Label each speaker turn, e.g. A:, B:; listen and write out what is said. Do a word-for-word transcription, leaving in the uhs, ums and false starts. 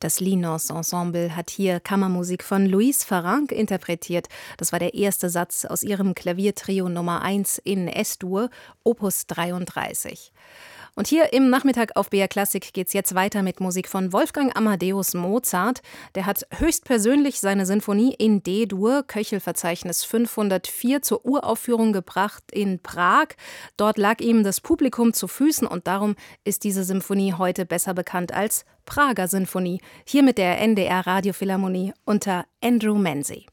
A: Das Linos Ensemble hat hier Kammermusik von Louise Farrenc interpretiert. Das war der erste Satz aus ihrem Klaviertrio Nummer eins in S-Dur, Opus dreiunddreißig. Und hier im Nachmittag auf B R Klassik geht's jetzt weiter mit Musik von Wolfgang Amadeus Mozart. Der hat höchstpersönlich seine Sinfonie in D-Dur, Köchelverzeichnis fünfhundertvier, zur Uraufführung gebracht in Prag. Dort lag ihm das Publikum zu Füßen und darum ist diese Symphonie heute besser bekannt als Prager Sinfonie. Hier mit der N D R Radiophilharmonie unter Andrew Menzi.